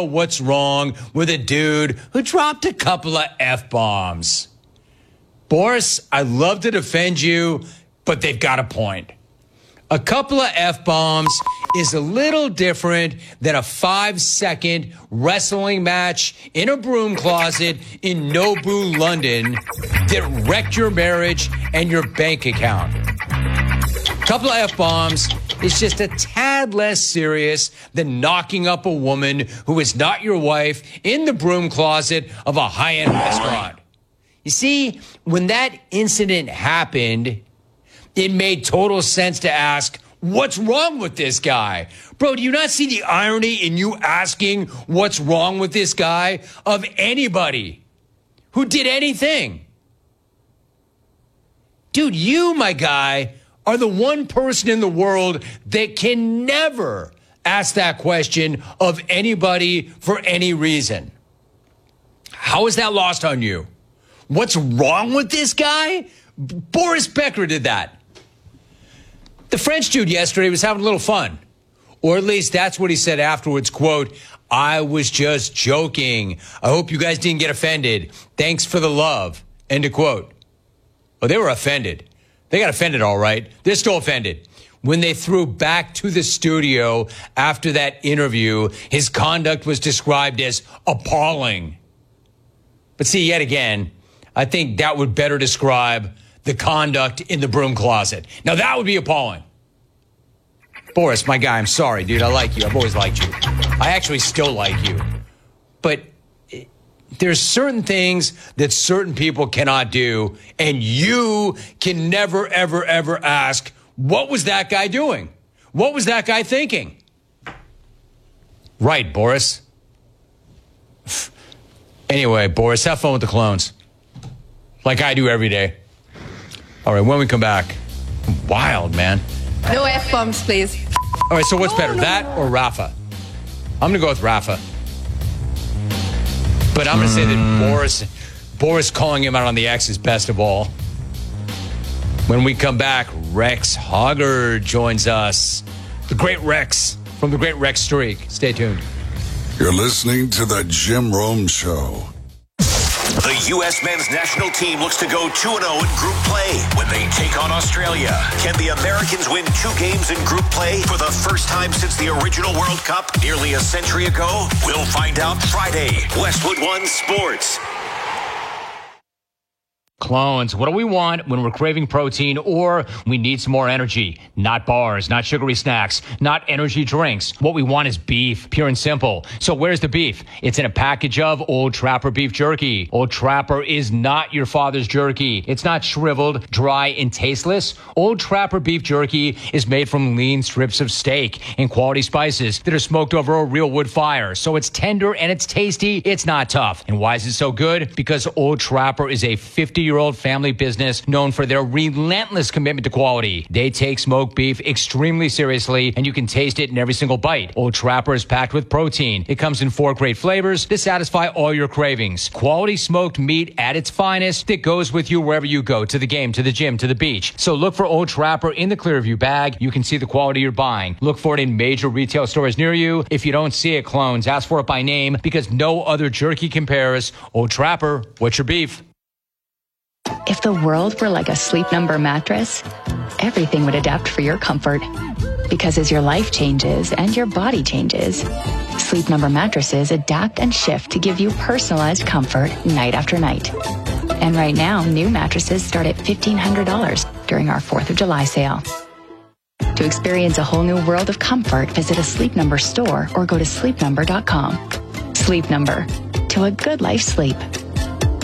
What's wrong with a dude who dropped a couple of F-bombs? Boris, I'd love to defend you, but they've got a point. A couple of F-bombs is a little different than a 5-second wrestling match in a broom closet in Nobu, London that wrecked your marriage and your bank account. A couple of F-bombs is just a tad less serious than knocking up a woman who is not your wife in the broom closet of a high-end restaurant. You see, when that incident happened, it made total sense to ask, what's wrong with this guy? Bro, do you not see the irony in you asking what's wrong with this guy of anybody who did anything? Dude, you, my guy, are the one person in the world that can never ask that question of anybody for any reason. How is that lost on you? What's wrong with this guy? Boris Becker did that. The French dude yesterday was having a little fun. Or at least that's what he said afterwards, quote, I was just joking. I hope you guys didn't get offended. Thanks for the love. End of quote. Oh, they were offended. They got offended, all right. They're still offended. When they threw back to the studio after that interview, his conduct was described as appalling. But see, yet again, I think that would better describe the conduct in the broom closet. Now, that would be appalling. Boris, my guy, I'm sorry, dude. I like you. I've always liked you. I actually still like you. But there's certain things that certain people cannot do, and you can never, ever, ever ask, what was that guy doing? What was that guy thinking? Right, Boris. Anyway, Boris, have fun with the clones. Like I do every day. All right, when we come back, wild, man. No F-bombs, please. All right, so what's better, that or Rafa? I'm going to go with Rafa. But I'm going to say that Boris calling him out on the X is best of all. When we come back, Rex Hoggard joins us. The great Rex from the Great Rex Streak. Stay tuned. You're listening to The Jim Rome Show. The U.S. men's national team looks to go 2-0 in group play when they take on Australia. Can the Americans win 2 games in group play for the first time since the original World Cup nearly a century ago? We'll find out Friday. Westwood One Sports. Clones, what do we want when we're craving protein or we need some more energy? Not bars, not sugary snacks, not energy drinks. What we want is beef, pure and simple. So where's the beef? It's in a package of Old Trapper beef jerky. Old Trapper is not your father's jerky. It's not shriveled, dry, and tasteless. Old Trapper beef jerky is made from lean strips of steak and quality spices that are smoked over a real wood fire. So it's tender and it's tasty. It's not tough. And why is it so good? Because Old Trapper is a 50-year-old family business known for their relentless commitment to quality. They take smoked beef extremely seriously, and you can taste it in every single bite. Old Trapper is packed with protein. It comes in 4 great flavors to satisfy all your cravings. Quality smoked meat at its finest that goes with you wherever you go, to the game, to the gym, to the beach. So look for Old Trapper in the Clearview bag. You can see the quality you're buying. Look for it in major retail stores near you. If you don't see it, clones, ask for it by name because no other jerky compares. Old Trapper, what's your beef? If the world were like a Sleep Number mattress, everything would adapt for your comfort. Because as your life changes and your body changes, Sleep Number mattresses adapt and shift to give you personalized comfort night after night. And right now, new mattresses start at $1,500 during our 4th of July sale. To experience a whole new world of comfort, visit a Sleep Number store or go to sleepnumber.com. Sleep Number. To a good life sleep.